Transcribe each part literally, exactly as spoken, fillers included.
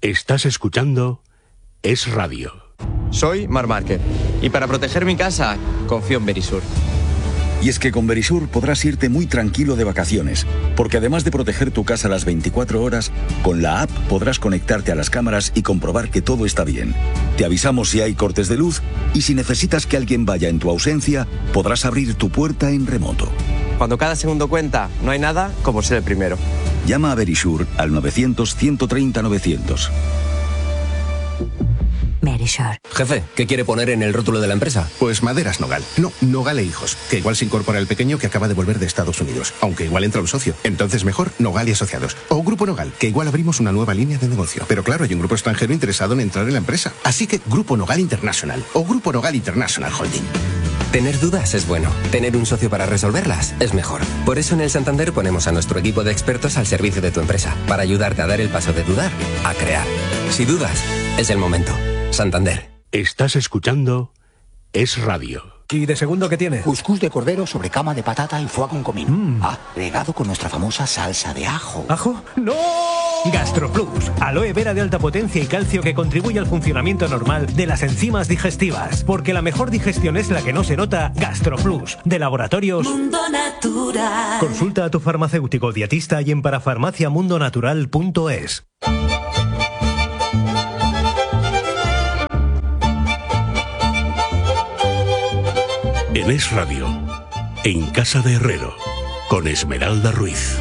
Estás escuchando Es Radio. Soy Marc Márquez y para proteger mi casa confío en Verisur. Y es que con Verisur podrás irte muy tranquilo de vacaciones, porque además de proteger tu casa las veinticuatro horas, con la app podrás conectarte a las cámaras y comprobar que todo está bien. Te avisamos si hay cortes de luz y si necesitas que alguien vaya en tu ausencia, podrás abrir tu puerta en remoto. Cuando cada segundo cuenta, no hay nada como ser el primero. Llama a Verisur al novecientos, ciento treinta, novecientos. Verisur. Jefe, ¿qué quiere poner en el rótulo de la empresa? Pues Maderas Nogal. No, Nogal e Hijos. Que igual se incorpora el pequeño que acaba de volver de Estados Unidos. Aunque igual entra un socio. Entonces mejor Nogal y Asociados. O Grupo Nogal, que igual abrimos una nueva línea de negocio. Pero claro, hay un grupo extranjero interesado en entrar en la empresa. Así que Grupo Nogal International. O Grupo Nogal International Holding. Tener dudas es bueno. Tener un socio para resolverlas es mejor. Por eso en el Santander ponemos a nuestro equipo de expertos al servicio de tu empresa. Para ayudarte a dar el paso de dudar a crear. Si dudas, es el momento. Santander. Estás escuchando Es Radio. ¿Y de segundo qué tiene? Cuscús de cordero sobre cama de patata y foie con comino. Mm. Ah, regado con nuestra famosa salsa de ajo. ¿Ajo? ¡No! GastroPlus, aloe vera de alta potencia y calcio que contribuye al funcionamiento normal de las enzimas digestivas. Porque la mejor digestión es la que no se nota. GastroPlus, de Laboratorios Mundo Natural. Consulta a tu farmacéutico dietista y en parafarmacia mundo natural punto es. En Es Radio, en Casa de Herrero, con Esmeralda Ruiz.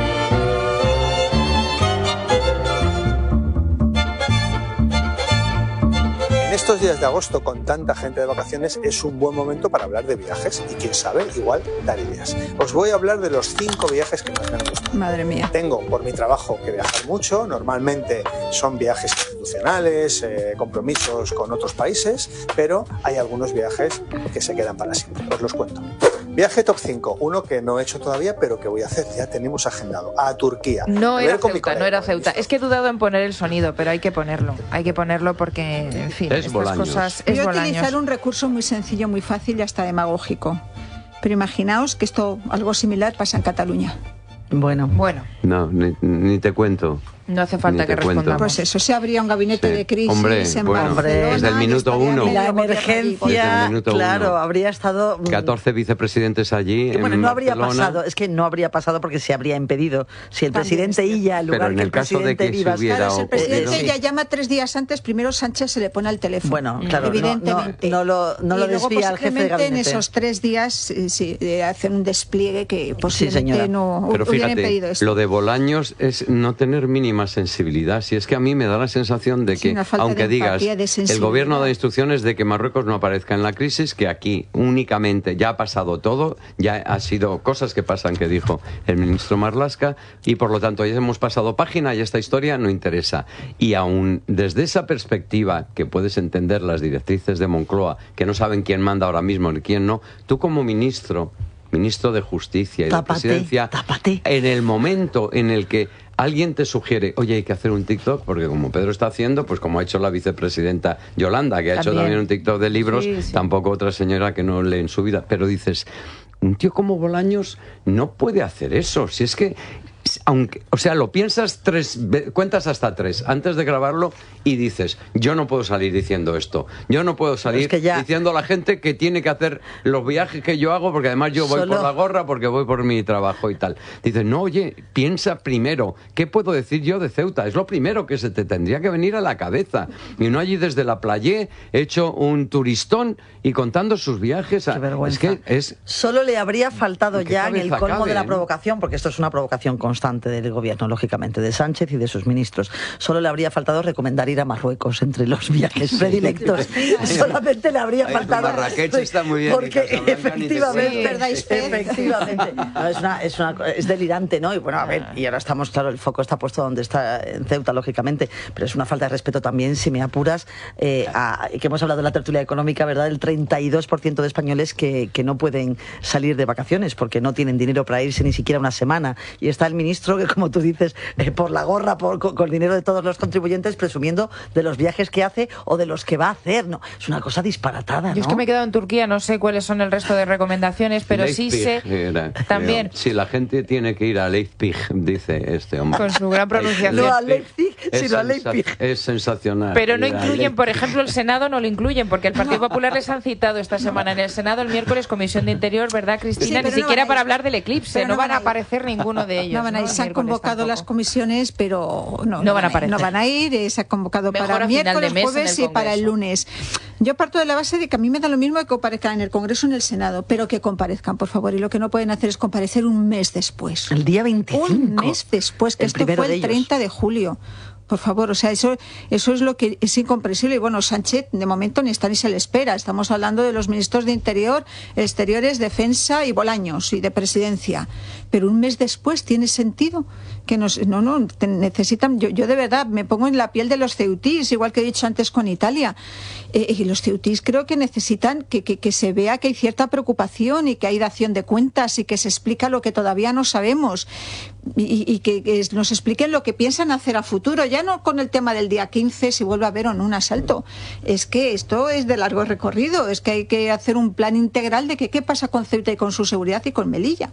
En estos días de agosto, con tanta gente de vacaciones, es un buen momento para hablar de viajes y, quién sabe, igual dar ideas. Os voy a hablar de los cinco viajes que más me han gustado. Madre mía. Tengo por mi trabajo que viajar mucho, normalmente son viajes institucionales, eh, compromisos con otros países, pero hay algunos viajes que se quedan para siempre. Os los cuento. Viaje top cinco, uno que no he hecho todavía, pero que voy a hacer, ya tenemos agendado, a Turquía. No era Ceuta, no era Ceuta. Es que he dudado en poner el sonido, pero hay que ponerlo. Hay que ponerlo porque, en fin, es estas Bolaños. cosas es Voy a Bolaños. utilizar un recurso muy sencillo, muy fácil y hasta demagógico. Pero imaginaos que esto, algo similar, pasa en Cataluña. Bueno. Bueno. No, ni, ni te cuento. No hace falta que respondamos. Pues eso, se abría un gabinete Sí. de crisis Hombre, en bueno, Barcelona. desde el minuto y estaría uno. medio La gobierno emergencia, Desde el minuto claro, uno. habría estado... catorce vicepresidentes allí. Y bueno, en no habría Barcelona. pasado, es que no habría pasado porque se habría impedido. Si el También presidente es cierto. Illa, al lugar Pero en que el el caso de presidente que se Vivas... hubiera Claro, si el presidente ocurrido- ya llama tres días antes, primero Sánchez se le pone al teléfono. Bueno, claro, no- evidentemente. no- no lo- no y lo luego, desvía al jefe de posiblemente, en gabinete. esos tres días eh, sí, eh, hacen un despliegue que posiblemente señora. no Pero hubieran fíjate, impedido esto. lo de Bolaños es no tener mínima sensibilidad. Si es que a mí me da la sensación de Sí, que, una falta aunque de digas, empatía, de el sensibilidad. gobierno da instrucciones de que Marruecos no aparezca en la crisis, que aquí únicamente ya ha pasado todo, ya ha sido cosas que pasan, que dijo el ministro Marlaska, y por lo tanto ya hemos pasado página y esta historia no interesa. Y aún desde esa perspectiva, que puedes entender las directrices de Moncloa, que no saben quién manda ahora mismo ni quién no, tú como ministro, ministro de Justicia y Tápate, de Presidencia, tápate. en el momento en el que alguien te sugiere, oye, hay que hacer un TikTok, porque como Pedro está haciendo, pues como ha hecho la vicepresidenta Yolanda, que ha hecho También. también un TikTok de libros, Sí, sí. tampoco otra señora que no lee en su vida, pero dices, un tío como Bolaños no puede hacer eso, si es que... Aunque, o sea, lo piensas tres, ve- cuentas hasta tres antes de grabarlo y dices, yo no puedo salir diciendo esto, yo no puedo salir es que ya- diciendo a la gente que tiene que hacer los viajes que yo hago, porque además yo voy Solo- por la gorra, porque voy por mi trabajo y tal. Dices, no, oye, piensa primero, ¿qué puedo decir yo de Ceuta? Es lo primero que se te tendría que venir a la cabeza. Y no allí desde la playa, hecho un turistón y contando sus viajes. A... Qué vergüenza. Es que es... Solo le habría faltado ¿En qué ya en el cabeza colmo cabe, de la eh? provocación, porque esto es una provocación constante del gobierno, lógicamente, de Sánchez y de sus ministros. Solo le habría faltado recomendar ir a Marruecos entre los viajes predilectos. Solamente le habría Ay, faltado... Marrakech está muy bien, Porque ni Casablanca, ni te efectivamente, cuento. ¿Verdad, Isper? efectivamente. No, es, una, es, una, es delirante, ¿no? Y bueno, a ver, y ahora estamos, claro, el foco está puesto donde está en Ceuta, lógicamente, pero es una falta de respeto también, si me apuras, eh, a, que hemos hablado de la tertulia económica, ¿verdad? El treinta y dos por ciento de españoles que, que no pueden salir de vacaciones porque no tienen dinero para irse ni siquiera una semana. Y está el ministro ministro que, como tú dices, eh, por la gorra, por, con, con dinero de todos los contribuyentes, presumiendo de los viajes que hace o de los que va a hacer. No, es una cosa disparatada, ¿no? Yo es que me he quedado en Turquía, no sé cuáles son el resto de recomendaciones, pero sí sé era, también... Si la gente tiene que ir a Leipzig, dice este hombre. Con su gran pronunciación. No a Leipzig, es sino a sensa- Leipzig. Es sensacional. Pero no Ir a incluyen, Leipzig. por ejemplo, el Senado no lo incluyen, porque el Partido Popular les han citado esta semana en el Senado, el miércoles, Comisión de Interior, ¿verdad, Cristina? Sí, Ni pero no siquiera van a para ir. hablar del eclipse, Pero no, no van van a a ir. aparecer ninguno de ellos. No van a ir, El se han miércoles convocado tampoco. las comisiones, pero no, No van a van aparecer. No van a ir, eh, se ha convocado Mejor para a final de miércoles, mes en jueves el y para el Congreso. lunes. Yo parto de la base de que a mí me da lo mismo que comparezcan en el Congreso o en el Senado, pero que comparezcan, por favor. Y lo que no pueden hacer es comparecer un mes después. El día veinticinco. Un mes después, que El esto primero fue de el ellos. treinta de julio. Por favor, o sea, eso, eso es lo que es incomprensible. Y bueno, Sánchez de momento ni está ni se le espera. Estamos hablando de los ministros de Interior, Exteriores, Defensa y Bolaños y de Presidencia. Pero un mes después tiene sentido que nos, no, no, te- necesitan. Yo, yo de verdad me pongo en la piel de los ceutís, igual que he dicho antes con Italia. Eh, y los ceutís creo que necesitan que, que, que se vea que hay cierta preocupación y que hay dación de cuentas y que se explica lo que todavía no sabemos y, y que, que nos expliquen lo que piensan hacer a futuro. Ya no con el tema del día quince, si vuelve a haber o no un asalto. Es que esto es de largo recorrido. Es que hay que hacer un plan integral de que qué pasa con Ceuta y con su seguridad y con Melilla.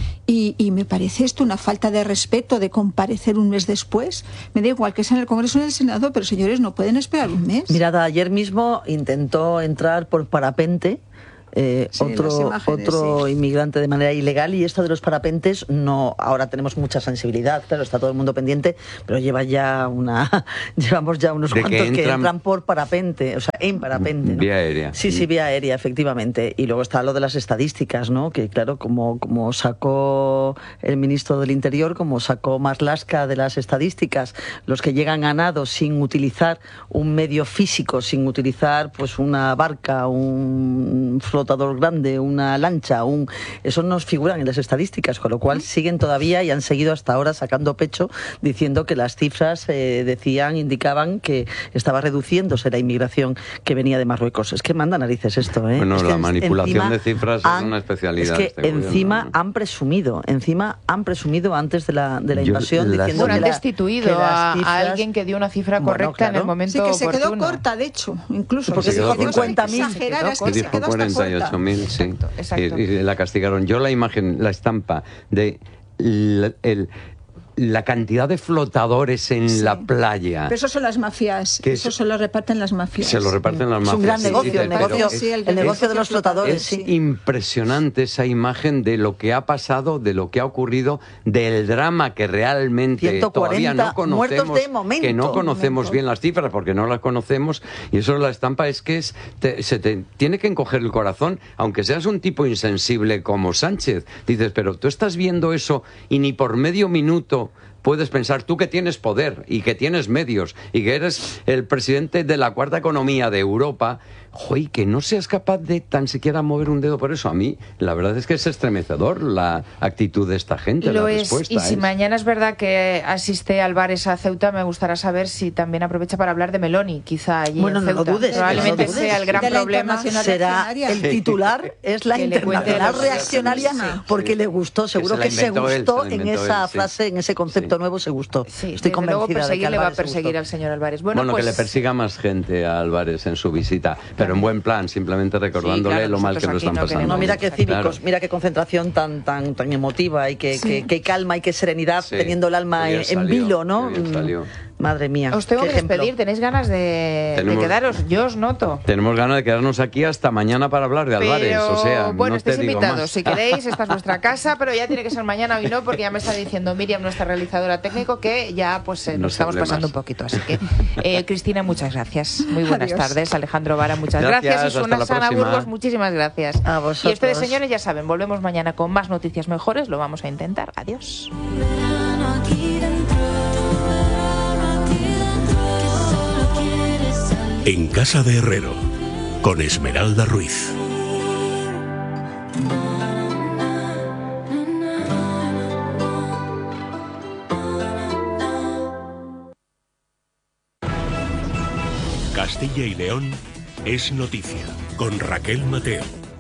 Y, y me parece esto una falta de respeto de comparecer un mes después. Me da igual que sea en el Congreso o en el Senado, pero señores, no pueden esperar un mes. Mirad, ayer mismo intentó entrar por parapente eh, Sí, las otro, imágenes, otro sí. inmigrante de manera ilegal, y esto de los parapentes no, ahora tenemos mucha sensibilidad, claro, está todo el mundo pendiente, pero lleva ya una, llevamos ya unos De que cuantos que entran... entran por parapente, o sea, en parapente, ¿no? Vía aérea. Sí, sí, vía aérea, efectivamente. Y luego está lo de las estadísticas, ¿no? Que claro, como, como sacó el ministro del Interior, como sacó Marlaska de las estadísticas, los que llegan a nado sin utilizar un medio físico, sin utilizar pues una barca, un flotador grande, una lancha, un eso no figuran en las estadísticas, con lo cual siguen todavía y han seguido hasta ahora sacando pecho diciendo que las cifras eh, decían, indicaban que estaba reduciéndose la inmigración que venía de Marruecos. Es que manda narices esto, ¿eh? Bueno, Es que la en- manipulación encima de cifras han- es una especialidad. Es que de este gobierno, encima ¿no? han presumido, encima han presumido antes de la, de la Yo invasión las- diciendo Bueno, que han la- destituido que las a, a cifras- alguien que dio una cifra Bueno, correcta en claro. el momento Sí, que se quedó oportuno. corta, de hecho, incluso. Porque Se quedó dijo corta. cincuenta mil. Se quedó es que Y se dijo quedó hasta cuarenta y ocho corta. mil, sí. exacto. Y, y la castigaron. Yo la imagen, la estampa de la, el- la cantidad de flotadores en Sí. la playa. Pero eso son las mafias. Que Eso es- se lo reparten las mafias. Se lo reparten las es mafias. un gran sí, negocio, sí, el pero negocio, sí, el el negocio negocio de los flotadores, Es sí. impresionante esa imagen de lo que ha pasado, de lo que ha ocurrido, del drama que realmente ciento todavía cuarenta no conocemos, muertos de momento. que no conocemos Momento. bien las cifras porque no las conocemos, y eso la estampa es que es, te- se te tiene que encoger el corazón, aunque seas un tipo insensible como Sánchez. Dices, pero tú estás viendo eso y ni por medio minuto puedes pensar, tú que tienes poder y que tienes medios y que eres el presidente de la cuarta economía de Europa, joy, que no seas capaz de tan siquiera mover un dedo por eso. A mí, la verdad es que es estremecedor la actitud de esta gente, Lo la es, respuesta. y si es- mañana es verdad que asiste Álvarez a Ceuta, me gustará saber si también aprovecha para hablar de Meloni, quizá allí Bueno, en no lo Ceuta. dudes, Probablemente no lo dudes. sea el gran De la problema. internacional Será reaccionaria. el titular, es la Que le cuente internacional los reaccionaria, reacciones, sí. porque le gustó, seguro se la que se inventó él, gustó se la en inventó esa él, sí. frase, en ese concepto Sí. nuevo, se gustó. Sí, Estoy desde luego convencida de que perseguir le va a Álvarez se perseguir gustó. al señor Álvarez. Bueno, Bueno, pues, que le persiga más gente a Álvarez en su visita, pero en buen plan, simplemente recordándole Sí, claro, lo mal que lo nosotros están aquí no pasando. queremos- No, mira qué cívicos, Claro. mira qué concentración tan tan tan emotiva y qué, Sí. qué, qué calma y qué serenidad, Sí, teniendo el alma qué bien en, en salió, vilo, ¿no? qué bien Mm, salió. Madre mía. os tengo qué que ejemplo. despedir, tenéis ganas de, de Tenemos- quedaros, yo os noto. Tenemos ganas de quedarnos aquí hasta mañana para hablar de Álvarez, Pero, o sea, bueno, no te estáis digo invitados. más. Si queréis, esta es vuestra casa, pero ya tiene que ser mañana hoy no, porque ya me está diciendo Miriam, nuestra realizadora técnico, que ya pues eh, No nos se estamos hable pasando más. un poquito. Así que, eh, Cristina, muchas gracias. Muy buenas Adiós. tardes. Alejandro Vara, muchas Gracias, gracias. Y hasta Susana la Sana próxima. Burgos, muchísimas gracias. A Y vosotros. ustedes, señores, ya saben, volvemos mañana con más noticias mejores. Lo vamos a intentar. Adiós. Verano aquí dentro, verano aquí dentro, que solo quieres salir. En Casa de Herrero, con Esmeralda Ruiz. Castilla y León es noticia, con Raquel Mateo.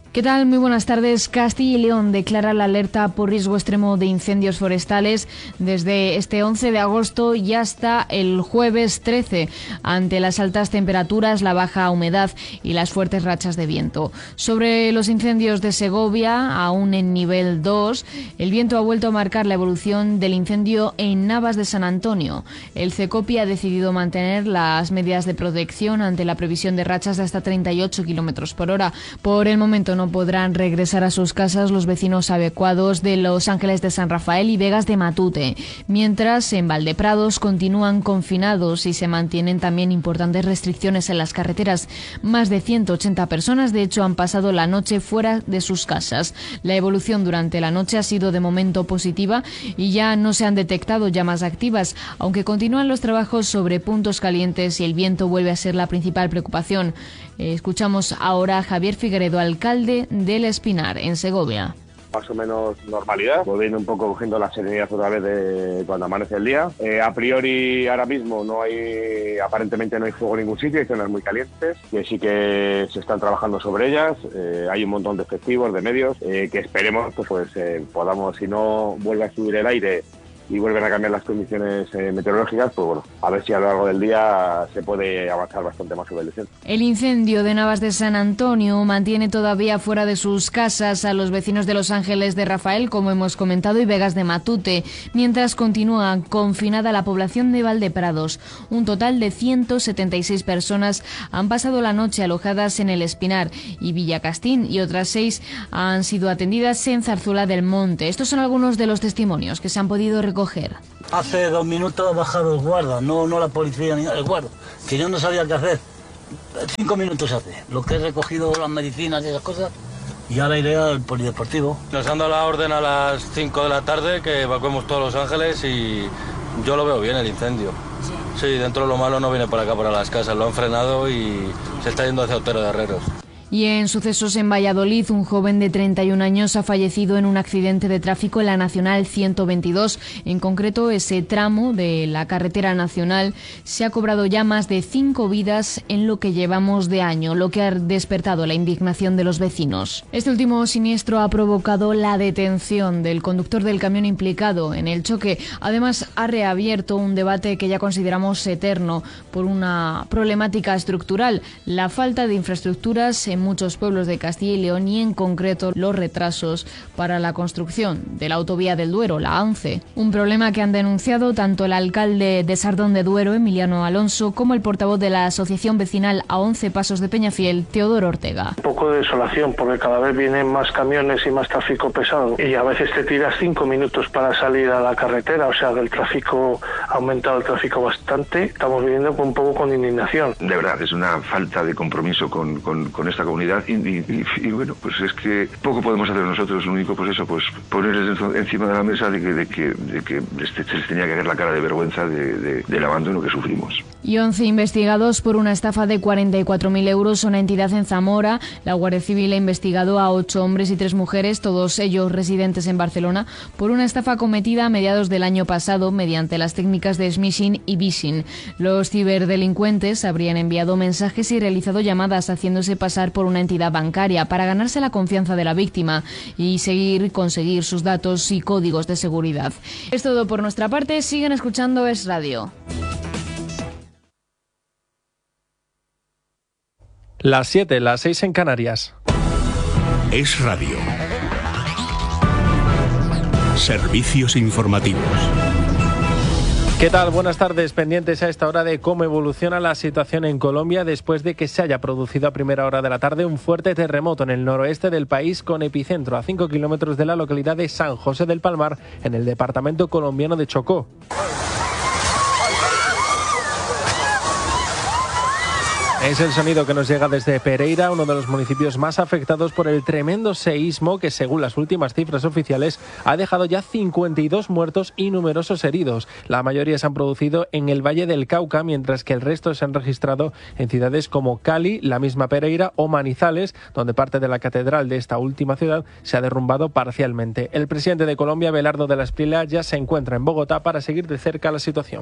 ¿Qué tal? Muy buenas tardes. Castilla y León declara la alerta por riesgo extremo de incendios forestales desde este once de agosto y hasta el jueves trece, ante las altas temperaturas, la baja humedad y las fuertes rachas de viento. Sobre los incendios de Segovia, aún en nivel dos, el viento ha vuelto a marcar la evolución del incendio en Navas de San Antonio. El CECOPI ha decidido mantener las medidas de protección ante la previsión de rachas de hasta treinta y ocho kilómetros por hora. Por el momento no podrán regresar a sus casas los vecinos evacuados de Los Ángeles de San Rafael y Vegas de Matute, mientras en Valdeprados continúan confinados y se mantienen también importantes restricciones en las carreteras. Más de ciento ochenta personas, de hecho, han pasado la noche fuera de sus casas. La evolución durante la noche ha sido de momento positiva y ya no se han detectado llamas activas, aunque continúan los trabajos sobre puntos calientes y el viento vuelve a ser la principal preocupación. Escuchamos ahora a Javier Figueredo, alcalde del Espinar, en Segovia. Más o menos normalidad, volviendo un poco cogiendo la serenidad otra vez de cuando amanece el día. Eh, a priori ahora mismo no hay, aparentemente no hay fuego en ningún sitio, hay zonas muy calientes que sí que se están trabajando sobre ellas. Eh, hay un montón de efectivos, de medios, eh, que esperemos pues, pues eh, podamos, si no vuelve a subir el aire y vuelven a cambiar las condiciones eh, meteorológicas, pues bueno, a ver si a lo largo del día se puede avanzar bastante más sobre el descenso. El incendio de Navas de San Antonio mantiene todavía fuera de sus casas a los vecinos de Los Ángeles de Rafael, como hemos comentado, y Vegas de Matute, mientras continúa confinada la población de Valdeprados. Un total de ciento setenta y seis personas han pasado la noche alojadas en El Espinar y Villacastín, y otras seis han sido atendidas en Zarzuela del Monte. Estos son algunos de los testimonios que se han podido recoger. Hace dos minutos ha bajado el guarda, no, no la policía ni el guarda, que yo no sabía qué hacer. Cinco minutos hace, lo que he recogido las medicinas y esas cosas, y ahora iré al polideportivo. Nos han dado la orden a las cinco de la tarde que evacuemos todos Los Ángeles y yo lo veo bien el incendio. Sí, dentro de lo malo no viene por acá, para las casas, lo han frenado y se está yendo hacia Otero de Herreros. Y en sucesos en Valladolid, un joven de treinta y un años ha fallecido en un accidente de tráfico en la Nacional ciento veintidós. En concreto, ese tramo de la carretera nacional se ha cobrado ya más de cinco vidas en lo que llevamos de año, lo que ha despertado la indignación de los vecinos. Este último siniestro ha provocado la detención del conductor del camión implicado en el choque. Además, ha reabierto un debate que ya consideramos eterno por una problemática estructural, la falta de infraestructuras en muchos pueblos de Castilla y León y en concreto los retrasos para la construcción de la autovía del Duero, la A once. Un problema que han denunciado tanto el alcalde de Sardón de Duero, Emiliano Alonso, como el portavoz de la asociación vecinal A once Pasos de Peñafiel, Teodoro Ortega. Un poco de desolación porque cada vez vienen más camiones y más tráfico pesado y a veces te tiras cinco minutos para salir a la carretera, o sea que el tráfico ha aumentado, el tráfico bastante. Estamos viviendo un poco con indignación. De verdad, es una falta de compromiso con, con, con esta comunidad y, y, y bueno, pues es que poco podemos hacer nosotros, lo único pues eso, pues ponerles encima de la mesa de que, de que, de que este, se les tenía que ver la cara de vergüenza de, de, del abandono que sufrimos. Y once investigados por una estafa de cuarenta y cuatro mil euros, una entidad en Zamora. La Guardia Civil ha investigado a ocho hombres y tres mujeres, todos ellos residentes en Barcelona, por una estafa cometida a mediados del año pasado mediante las técnicas de smishing y phishing. Los ciberdelincuentes habrían enviado mensajes y realizado llamadas haciéndose pasar por una entidad bancaria para ganarse la confianza de la víctima y seguir conseguir sus datos y códigos de seguridad. Es todo por nuestra parte. Siguen escuchando Es Radio. Las siete, las seis en Canarias. Es Radio. Servicios informativos. ¿Qué tal? Buenas tardes. Pendientes a esta hora de cómo evoluciona la situación en Colombia después de que se haya producido a primera hora de la tarde un fuerte terremoto en el noroeste del país con epicentro a cinco kilómetros de la localidad de San José del Palmar, en el departamento colombiano de Chocó. Es el sonido que nos llega desde Pereira, uno de los municipios más afectados por el tremendo seísmo que, según las últimas cifras oficiales, ha dejado ya cincuenta y dos muertos y numerosos heridos. La mayoría se han producido en el Valle del Cauca, mientras que el resto se han registrado en ciudades como Cali, la misma Pereira o Manizales, donde parte de la catedral de esta última ciudad se ha derrumbado parcialmente. El presidente de Colombia, Abelardo de la Espriella, ya se encuentra en Bogotá para seguir de cerca la situación.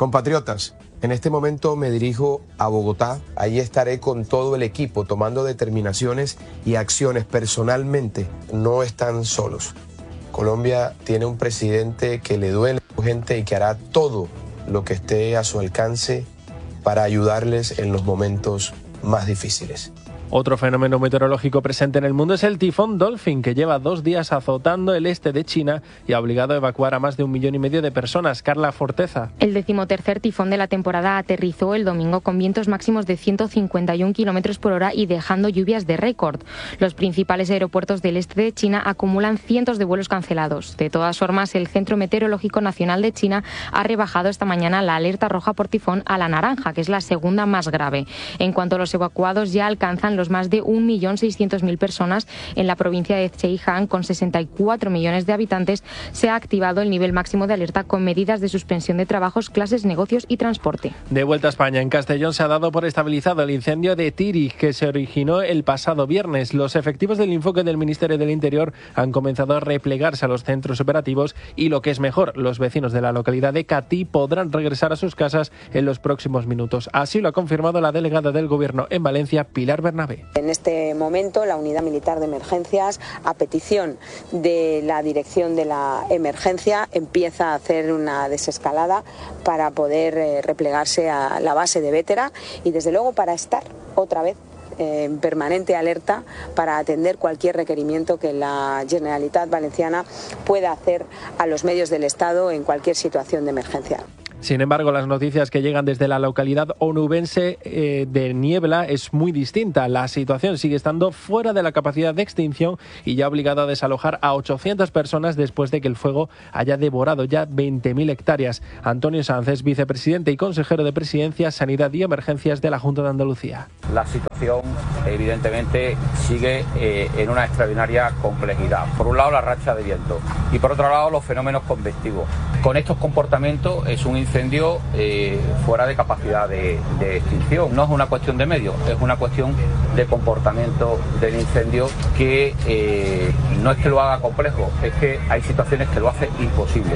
Compatriotas, en este momento me dirijo a Bogotá. Allí estaré con todo el equipo tomando determinaciones y acciones personalmente. No están solos. Colombia tiene un presidente que le duele a su gente y que hará todo lo que esté a su alcance para ayudarles en los momentos más difíciles. Otro fenómeno meteorológico presente en el mundo es el tifón Dolphin, que lleva dos días azotando el este de China y ha obligado a evacuar a más de un millón y medio de personas. Carla Forteza. El decimotercer tifón de la temporada aterrizó el domingo con vientos máximos de ciento cincuenta y un kilómetros por hora y dejando lluvias de récord. Los principales aeropuertos del este de China acumulan cientos de vuelos cancelados. De todas formas, el Centro Meteorológico Nacional de China ha rebajado esta mañana la alerta roja por tifón a la naranja, que es la segunda más grave. En cuanto a los evacuados, ya alcanzan los más de un millón seiscientos mil personas en la provincia de Zhejiang, con sesenta y cuatro millones de habitantes. Se ha activado el nivel máximo de alerta con medidas de suspensión de trabajos, clases, negocios y transporte. De vuelta a España, en Castellón se ha dado por estabilizado el incendio de Tírig, que se originó el pasado viernes. Los efectivos del Infoque del Ministerio del Interior han comenzado a replegarse a los centros operativos y, lo que es mejor, los vecinos de la localidad de Catí podrán regresar a sus casas en los próximos minutos. Así lo ha confirmado la delegada del Gobierno en Valencia, Pilar Bernabé. En este momento, la Unidad Militar de Emergencias, a petición de la Dirección de la Emergencia, empieza a hacer una desescalada para poder eh, replegarse a la base de Bétera y, desde luego, para estar otra vez en permanente alerta para atender cualquier requerimiento que la Generalitat Valenciana pueda hacer a los medios del Estado en cualquier situación de emergencia. Sin embargo, las noticias que llegan desde la localidad onubense eh, de Niebla es muy distinta. La situación sigue estando fuera de la capacidad de extinción y ya ha obligado a desalojar a ochocientas personas después de que el fuego haya devorado ya veinte mil hectáreas. Antonio Sanz es vicepresidente y consejero de Presidencia, Sanidad y Emergencias de la Junta de Andalucía. La situación, evidentemente, sigue eh, en una extraordinaria complejidad. Por un lado, la racha de viento y, por otro lado, los fenómenos convectivos. Con estos comportamientos es un incendio eh, fuera de capacidad de, de extinción. No es una cuestión de medios, es una cuestión de comportamiento del incendio que eh, no es que lo haga complejo, es que hay situaciones que lo hacen imposible.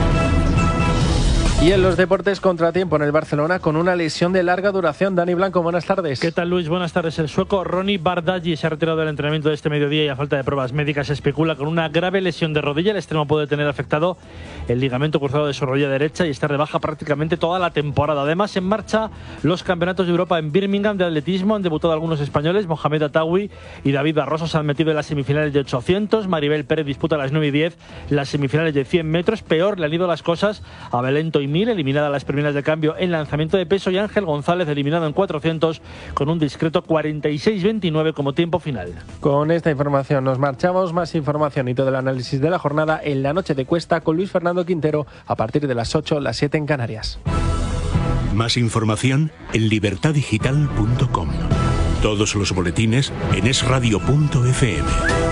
Y en los deportes, contratiempo en el Barcelona con una lesión de larga duración. Dani Blanco, buenas tardes. ¿Qué tal, Luis? Buenas tardes. El sueco Ronny Bardghji se ha retirado del entrenamiento de este mediodía y a falta de pruebas médicas se especula con una grave lesión de rodilla. El extremo puede tener afectado el ligamento cruzado de su rodilla derecha y estar de baja prácticamente toda la temporada. Además, en marcha los campeonatos de Europa en Birmingham de atletismo. Han debutado algunos españoles. Mohamed Atawi y David Barroso se han metido en las semifinales de ochocientos. Maribel Pérez disputa las nueve y diez las semifinales de cien metros. Peor le han ido las cosas a Belén Toimil, eliminada las primeras de cambio en lanzamiento de peso, y Ángel González, eliminado en cuatrocientos con un discreto cuarenta y seis veintinueve como tiempo final. Con esta información nos marchamos. Más información y todo el análisis de la jornada en La Noche de Cuesta con Luis Fernando Quintero a partir de las ocho, las siete en Canarias. Más información en libertad digital punto com. Todos los boletines en es radio punto efe eme.